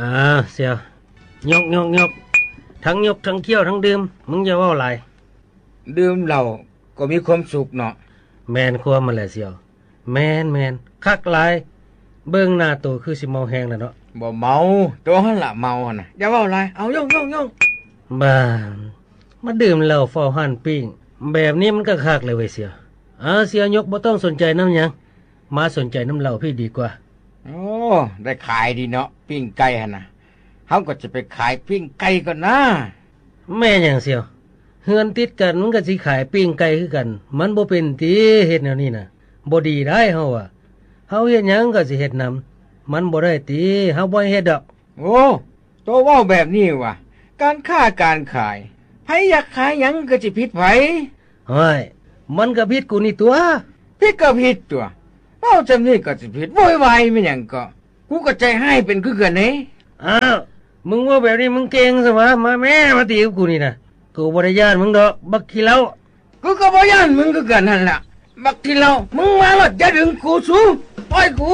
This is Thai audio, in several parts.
เสี่ยวยกทั้งยกทั้งเคี้ยวทั้งดื่มมึงอย่าเว้าหลายดื่มเหล้าก็มีความสุขเนาะแม่นความมาแหละเสี่ยวแม่นคักหลายเบิ่งหน้าโตคือสิเมาแฮงน่ะเนาะบ่เมาตัวหั่นล่ะเมาหั่นน่ะอย่าเว้าหลายเอาย่องบ้ามาดื่มเหล้าเฝ้าหั่นปิ้งแบบนี้มันก็คักเลยเว้ยเสี่ยวเสี่ยวยกบ่ต้องสนใจน้ำหยังมาสนใจน้ำเหล้าพี่ดีกว่าโอ้ได้ขายดีเนาะปิ้งไก่หั่นน่ะเฮาก็จะไปขายปิ้งไก่ก่อนนะแม่หยังเสี่ยวเฮือนติดกันมันก็สิขายปิ้งไก่คือกันมันบ่เป็นติเฮ็ดแนวนี้น่ะบ่ดีได้เฮาอ่ะเฮาเฮ็ดหยังก็สิเฮ็ดนำมันบ่ได้ติเฮาบ่เฮ็ดดอกโอ้โตเว้าแบบนี้ว่ะการค้าการขายไผอยากขายหยังก็สิผิดไผเฮ้ยมันก็ผิดกูนี่ตัวผิดก็ผิดตัวเว้าจำนี้ก็สิผิดโวยวายแม่นหยังก็กูก็ใจให้เป็นคือกันนี่มึงว่าแบบนี้มึงเก่งซะวะมาแม่มาตีกับกูนี่นะกูบ่ได้ย่านมึงดอกบักขี้เหล้ากูก็บ่ย่านมึงคือกันนั่นล่ะบักขี้เหล้ามึงมาแล้วอย่าดึงกูสูปล่อยกู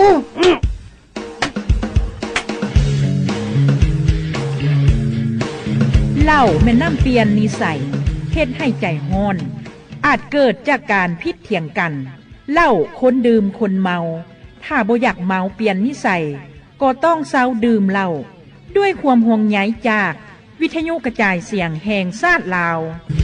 เหล้าแม่นน้ำเปลี่ยนนิสัยเฮ็ดให้ใจร้อนอาจเกิดจากการพิดเถียงกันเหล้าคนดื่มคนเมาถ้าบ่อยากเมาเปลี่ยนนิสัยก็ต้องเซาดื่มเหล้าด้วยความห่วงใยจากวิทยุกระจายเสียงแห่งชาติลาว